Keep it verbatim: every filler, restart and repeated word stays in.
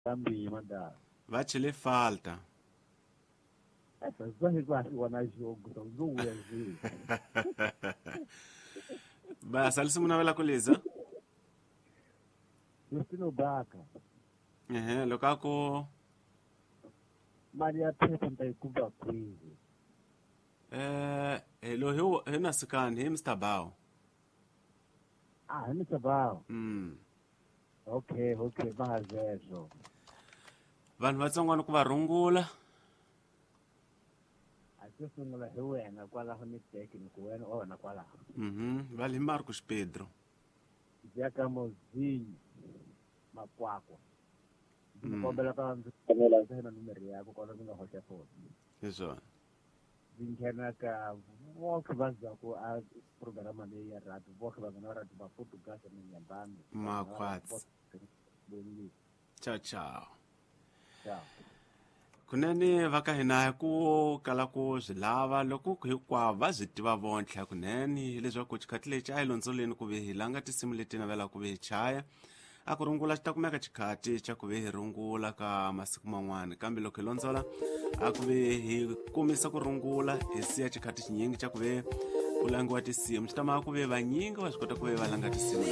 Tambi manda. Va chele falta. Essa zona quase wana jogo, então não é assim. Ba salisi muna vela kuliza. Justino Baka. Ehe, lokako Maria Pepe ndaikuba kwizi. eh hello hiyo hena sikani hi mister Bao. Ah, é muito bom. Mm. Ok, ok, bahazezo. Vanhu vatsongwana ku va rungula. Aqui sungula hi wena kwalaho ni técnico wena ona kwalaho. Mhm, vale Marcos Pedro. Jaka mozinho makwakwa. Mm. Ndikombela ka ndzi kombela ndzi na numero yako kona ndzi nga hoxa phone. Izona. Ndingena ka voke vaza ku a programa leyi ya radio voke va ngena radio va Portugal ni nyambani. Makwatsi. Boni. Ciao ciao. Ciao. Kunene va ka hina ku kala ku swi lava loko hinkwavo va swi tiva vontlha kunene leswaku chikati lexi a hi londzoleni ku ve hi langa tinsimu leti navela ku ve hi chaya a ku rungula xi ta kumeka chikati xa ku ve hi rungula ka masiku man'wana kambe loko hi londzola a ku ve hi kumisa ku rungula hi siya chikati xinyingi xa ku ve ku langiwa tinsimu xi ta maka ku ve vanyingi va swi kota ku ve va langa tinsimu